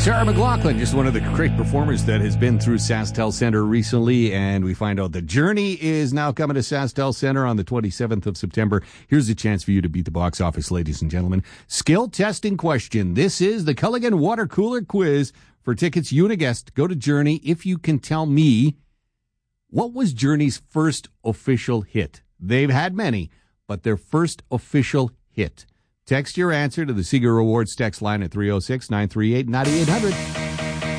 Sarah McLachlan, just one of the great performers that has been through SaskTel Center recently, and we find out the Journey is now coming to SaskTel Center on the 27th of September. Here's a chance for you to beat the box office, ladies and gentlemen. Skill testing question. This is the Culligan Water Cooler Quiz. For tickets, you and a guest, go to Journey. If you can tell me, what was Journey's first official hit? They've had many, but their first official hit. Text your answer to the Seeger Rewards text line at 306-938-9800.